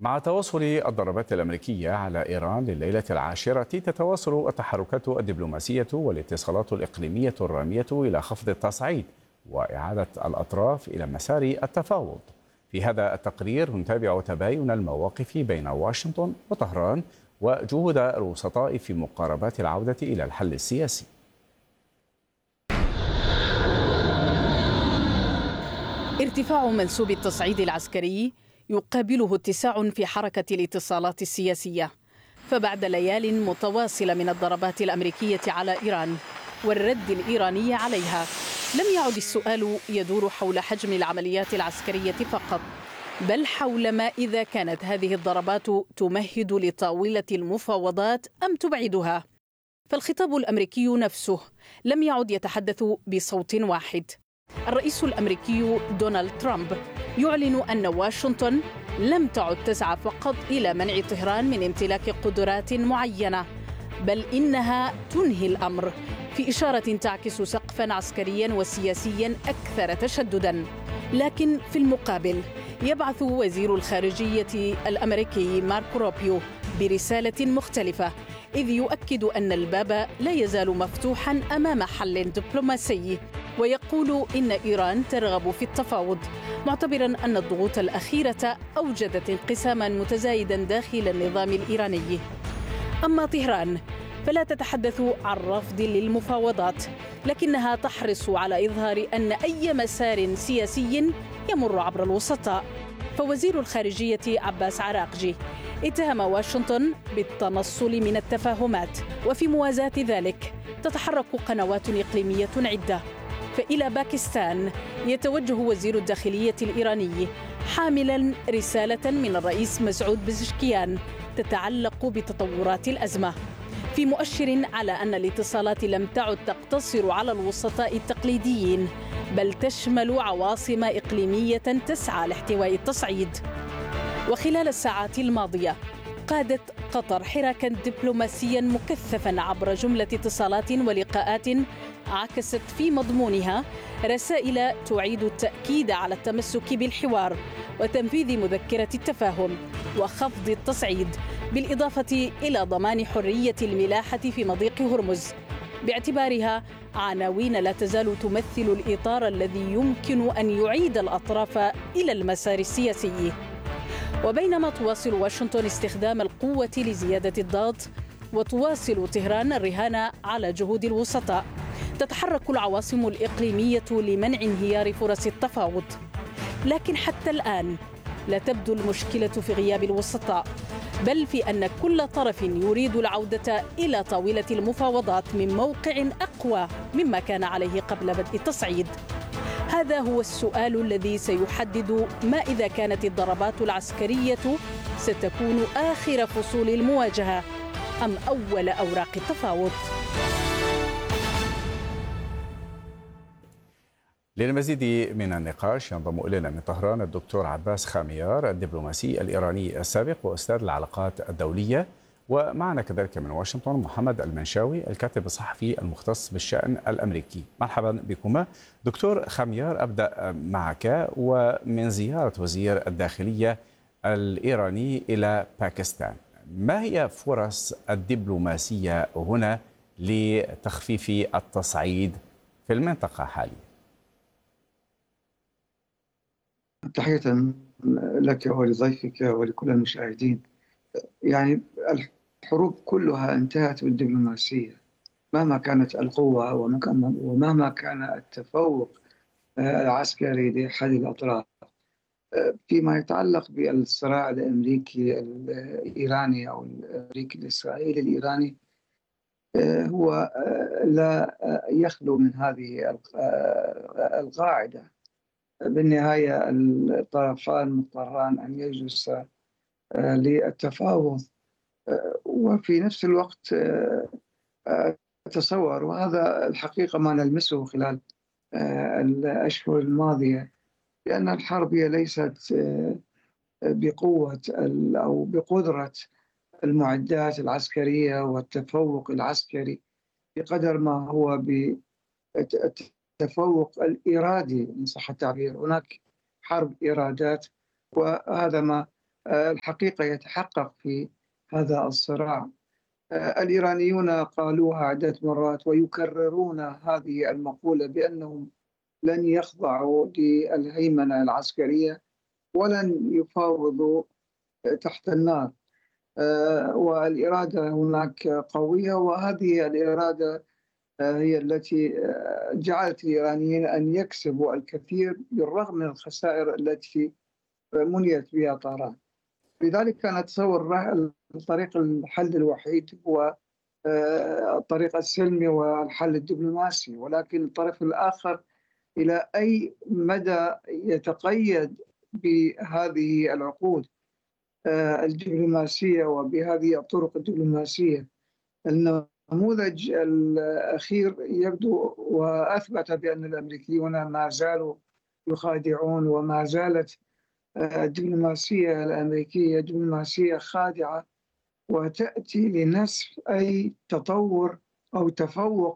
مع تواصل الضربات الأمريكية على إيران لليلة العاشرة، تتواصل التحركات الدبلوماسية والاتصالات الإقليمية الرامية إلى خفض التصعيد وإعادة الأطراف إلى مسار التفاوض. في هذا التقرير نتابع تباين المواقف بين واشنطن وطهران وجهود الوسطاء في مقاربات العودة إلى الحل السياسي. ارتفاع منسوب التصعيد العسكري يقابله اتساع في حركة الاتصالات السياسية، فبعد ليال متواصلة من الضربات الأمريكية على إيران والرد الإيراني عليها، لم يعد السؤال يدور حول حجم العمليات العسكرية فقط، بل حول ما إذا كانت هذه الضربات تمهد لطاولة المفاوضات أم تبعدها. فالخطاب الأمريكي نفسه لم يعد يتحدث بصوت واحد. الرئيس الأمريكي دونالد ترامب يعلن أن واشنطن لم تعد تسعى فقط إلى منع طهران من امتلاك قدرات معينة، بل إنها تنهي الأمر، في إشارة تعكس سقفاً عسكرياً وسياسياً أكثر تشدداً. لكن في المقابل يبعث وزير الخارجية الأمريكي ماركو روبيو برسالة مختلفة، إذ يؤكد أن الباب لا يزال مفتوحاً أمام حل دبلوماسي، ويقول إن إيران ترغب في التفاوض، معتبراً أن الضغوط الأخيرة أوجدت انقساماً متزايداً داخل النظام الإيراني. أما طهران فلا تتحدث عن رفض للمفاوضات، لكنها تحرص على إظهار أن أي مسار سياسي يمر عبر الوسطاء. فوزير الخارجية عباس عراقجي اتهم واشنطن بالتنصل من التفاهمات، وفي موازاة ذلك تتحرك قنوات إقليمية عدة. فإلى باكستان يتوجه وزير الداخلية الإيراني حاملا رسالة من الرئيس مسعود بزشكيان تتعلق بتطورات الأزمة، في مؤشر على أن الاتصالات لم تعد تقتصر على الوسطاء التقليديين، بل تشمل عواصم إقليمية تسعى لاحتواء التصعيد. وخلال الساعات الماضية قادت قطر حراكا دبلوماسيا مكثفا عبر جملة اتصالات ولقاءات عكست في مضمونها رسائل تعيد التأكيد على التمسك بالحوار وتنفيذ مذكرة التفاهم وخفض التصعيد، بالإضافة إلى ضمان حرية الملاحة في مضيق هرمز، باعتبارها عناوين لا تزال تمثل الإطار الذي يمكن أن يعيد الأطراف إلى المسار السياسي. وبينما تواصل واشنطن استخدام القوة لزيادة الضغط وتواصل طهران الرهان على جهود الوسطاء، تتحرك العواصم الإقليمية لمنع انهيار فرص التفاوض. لكن حتى الآن لا تبدو المشكلة في غياب الوسطاء، بل في أن كل طرف يريد العودة إلى طاولة المفاوضات من موقع أقوى مما كان عليه قبل بدء التصعيد. هذا هو السؤال الذي سيحدد ما إذا كانت الضربات العسكرية ستكون آخر فصول المواجهة أم أول أوراق التفاوض. للمزيد من النقاش ينضم إلينا من طهران الدكتور عباس خاميار، الدبلوماسي الإيراني السابق وأستاذ العلاقات الدولية، ومعنا كذلك من واشنطن محمد المنشاوي الكاتب الصحفي المختص بالشأن الأمريكي. مرحبا بكما. دكتور خاميار، أبدأ معك ومن زيارة وزير الداخلية الإيراني إلى باكستان، ما هي فرص الدبلوماسية هنا لتخفيف التصعيد في المنطقة حاليا؟ تحية لك ولضيفك ولكل المشاهدين. يعني الحروب كلها انتهت بالدبلوماسية، مهما كانت القوة ومهما كان التفوق العسكري لأحد الأطراف. فيما يتعلق بالصراع الأمريكي الإيراني أو الأمريكي الإسرائيلي الإيراني، هو لا يخلو من هذه القاعدة. بالنهاية الطرفان مضطران أن يجلسا للتفاوض، وفي نفس الوقت أتصور، وهذا الحقيقة ما نلمسه خلال الأشهر الماضية، لأن الحرب هي ليست بقوة أو بقدرة المعدات العسكرية والتفوق العسكري بقدر ما هو بالتفوق الإرادي إن صح التعبير. هناك حرب إرادات، وهذا ما الحقيقة يتحقق في هذا الصراع. الإيرانيون قالوها عدة مرات ويكررون هذه المقولة بأنهم لن يخضعوا للهيمنة العسكرية ولن يفاوضوا تحت النار. والإرادة هناك قوية، وهذه الإرادة هي التي جعلت الإيرانيين أن يكسبوا الكثير بالرغم من الخسائر التي منيت بها طهران. لذلك نتصور طريق الحل الوحيد هو الطريق السلمي والحل الدبلوماسي، ولكن الطرف الآخر إلى أي مدى يتقيد بهذه العقود الدبلوماسية وبهذه الطرق الدبلوماسية. النموذج الأخير يبدو وأثبت بأن الأمريكيون ما زالوا يخادعون، وما زالت الدبلوماسية الأمريكية دبلوماسية خادعة وتأتي لنسف أي تطور أو تفوق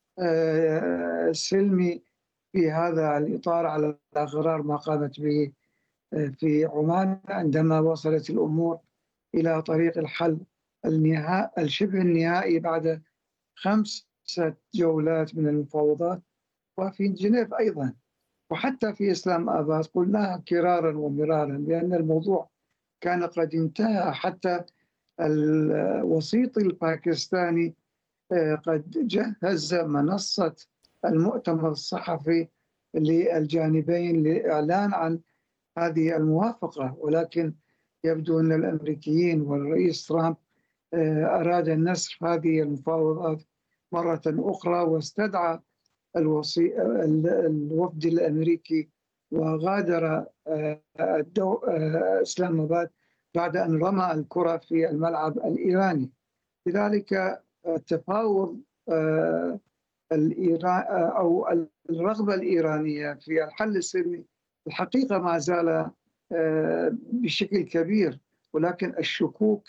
سلمي في هذا الإطار على غرار ما قامت به في عمان عندما وصلت الأمور إلى طريق الحل الشبه النهائي بعد 5 جولات من المفاوضات، وفي جنيف أيضا، وحتى في إسلام آباد قلناها كرارا ومرارا بأن الموضوع كان قد انتهى. حتى الوسيط الباكستاني قد جهز منصة المؤتمر الصحفي للجانبين للإعلان عن هذه الموافقة، ولكن يبدو أن الأمريكيين والرئيس ترامب أراد نسف هذه المفاوضات مرة أخرى، واستدعى الوفد الأمريكي وغادر إسلام آباد بعد أن رمى الكرة في الملعب الإيراني. لذلك التفاوض أو الرغبة الإيرانية في الحل السلمي الحقيقة ما زال بشكل كبير، ولكن الشكوك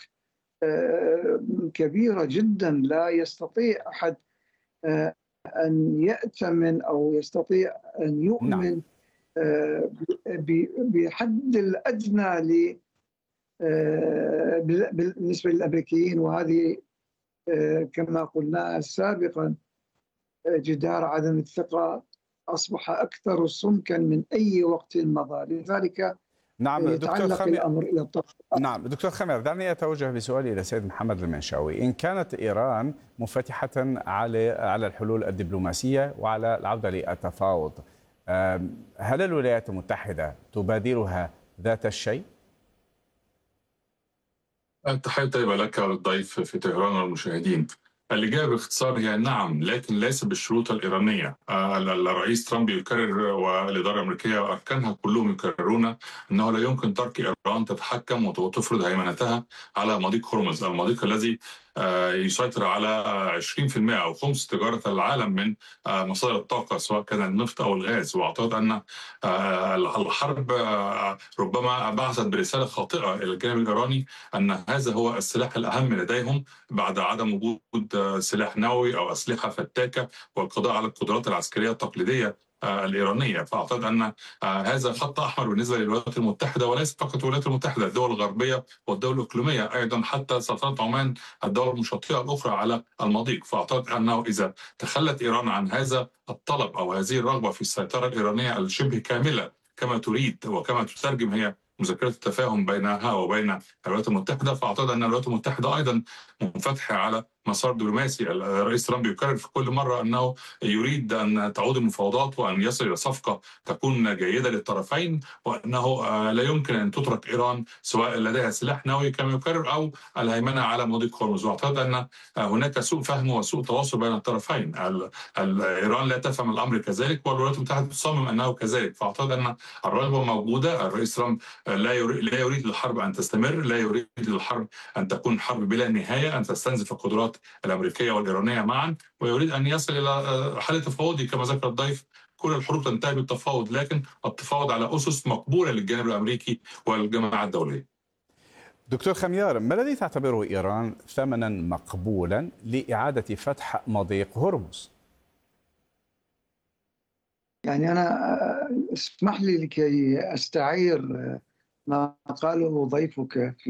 كبيرة جدا. لا يستطيع أحد أن يأتمن أو يستطيع أن يؤمن بحد الأدنى بالنسبة للأمريكيين، وهذه كما قلنا سابقا جدار عدم الثقة أصبح أكثر سمكا من أي وقت مضى. لذلك يتعلق الأمر إلى الطرف. نعم دكتور خمير، دعني أتوجه بسؤالي إلى سيد محمد المنشاوي. إن كانت إيران منفتحة على الحلول الدبلوماسية وعلى العودة للتفاوض، هل الولايات المتحدة تبادرها ذات الشيء؟ تحية طيبة لك وللضيف في طهران والمشاهدين. الإجابة باختصار هي نعم، لكن ليس بالشروط الإيرانية. الرئيس ترامب يكرر والإدارة الأمريكية وأركانها كلهم يكررون أنه لا يمكن ترك إيران تتحكم وتفرض هيمنتها على مضيق هرمز، المضيق الذي يسيطر على 20% أو خمس تجارة العالم من مصادر الطاقة سواء كان النفط أو الغاز. وأعتقد أن الحرب ربما بعثت برسالة خاطئة إلى الجانب الإيراني أن هذا هو السلاح الأهم لديهم بعد عدم وجود سلاح نووي أو أسلحة فتاكة والقضاء على القدرات العسكرية التقليدية الإيرانية. فأعتقد أن هذا خط أحمر بالنسبة للولايات المتحدة، وليس فقط الولايات المتحدة، الدول الغربية والدول الإقليمية أيضا، حتى سلطنة عمان الدول المشطئة الأخرى على المضيق. فأعتقد أنه إذا تخلت إيران عن هذا الطلب أو هذه الرغبة في السيطرة الإيرانية الشبه كاملة كما تريد وكما تترجم هي مذكرة التفاهم بينها وبين الولايات المتحدة، فأعتقد أن الولايات المتحدة أيضا منفتحة على مسار دبلوماسي. الرئيس ترامب يكرر في كل مرة أنه يريد أن تعود المفاوضات وأن يصل إلى صفقة تكون جيدة للطرفين، وأنه لا يمكن أن تترك إيران سواء لديها سلاح نووي كما يكرر أو الهيمنة على مضيق هرمز. وأعتقد أن هناك سوء فهم وسوء تواصل بين الطرفين. إيران لا تفهم الأمر كذلك والولايات المتحدة تصمم أنه كذلك. فأعتقد أن الرغبة موجودة. الرئيس ترامب لا يريد للحرب أن تستمر، لا يريد للحرب أن تكون حرب بلا نهاية، أن تستنزف القدرات الأمريكية والإيرانية معا، ويريد أن يصل إلى حل تفاوضي كما ذكر الضيف. كل الحروب تنتهي بالتفاوض، لكن التفاوض على أسس مقبولة للجانب الأمريكي والجماعة الدولية. دكتور خميار، ما الذي تعتبره إيران ثمنا مقبولا لإعادة فتح مضيق هرمز؟ يعني أنا اسمح لي لكي أستعير ما قاله ضيفك